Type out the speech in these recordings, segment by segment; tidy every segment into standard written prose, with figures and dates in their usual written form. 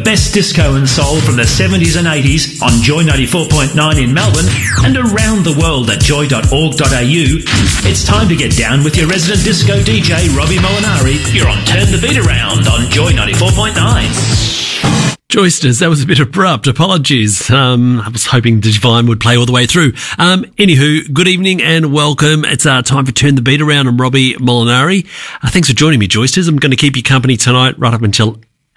best disco and soul from the 70s and 80s on Joy 94.9 in Melbourne and around the world at joy.org.au. It's time to get down with your resident disco DJ, Robbie Molinari. You're on Turn the Beat Around on Joy 94.9. Joysters, that was a bit abrupt. Apologies. I was hoping the Divine would play all the way through. Anywho, good evening and welcome. It's time for Turn the Beat Around. I'm Robbie Molinari. Thanks for joining me, Joysters. I'm going to keep you company tonight right up until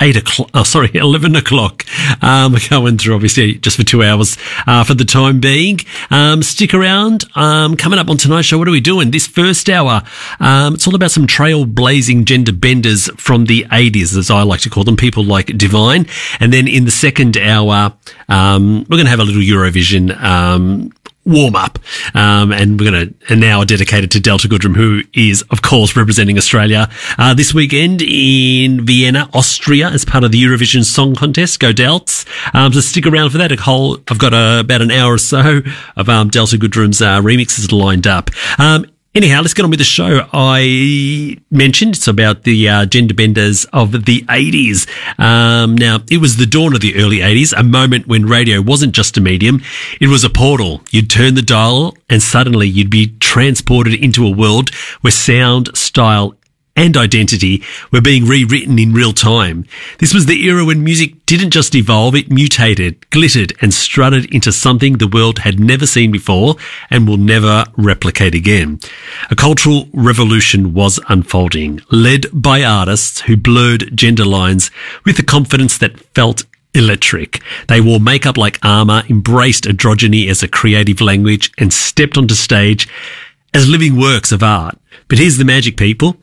11 o'clock. We're going through, obviously, just for 2 hours for the time being. Stick around. Coming up on tonight's show, what are we doing? This first hour, it's all about some trailblazing gender benders from the 80s, as I like to call them, people like Divine. And then in the second hour, we're going to have a little Eurovision warm up, and we're going to an hour dedicated to Delta Goodrem, who is, of course, representing Australia this weekend in Vienna, Austria, as part of the Eurovision Song Contest. Go Delts! So stick around for that. I've got about an hour or so of Delta Goodrem's remixes lined up. Anyhow, let's get on with the show. I mentioned it's about the gender benders of the 80s. Now, it was the dawn of the early 80s, a moment when radio wasn't just a medium. It was a portal. You'd turn the dial and suddenly you'd be transported into a world where sound, style, and identity were being rewritten in real time. This was the era when music didn't just evolve, it mutated, glittered, and strutted into something the world had never seen before and will never replicate again. A cultural revolution was unfolding, led by artists who blurred gender lines with a confidence that felt electric. They wore makeup like armor, embraced androgyny as a creative language, and stepped onto stage as living works of art. But here's the magic, people.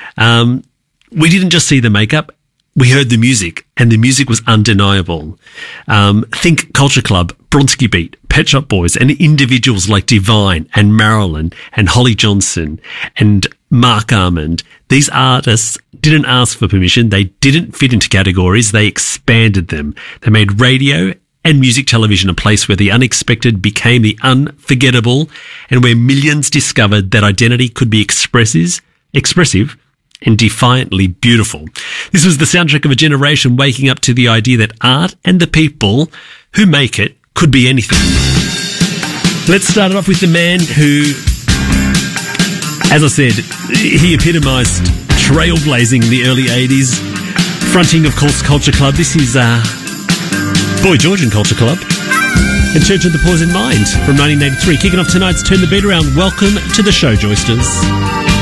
We didn't just see the makeup, we heard the music, and the music was undeniable. Think Culture Club, Bronski Beat, Pet Shop Boys, and individuals like Divine and Marilyn and Holly Johnson and Mark Armand. These artists didn't ask for permission. They didn't fit into categories. They expanded them. They made radio and music television a place where the unexpected became the unforgettable and where millions discovered that identity could be expressive and defiantly beautiful. This was the soundtrack of a generation waking up to the idea that art and the people who make it could be anything. Let's start it off with the man who, as I said, he epitomised trailblazing in the early 80s, fronting, of course, Culture Club. This is Boy George and Culture Club and Church of the Poison Mind from 1983. Kicking off tonight's Turn the Beat Around. Welcome to the show, Joysters.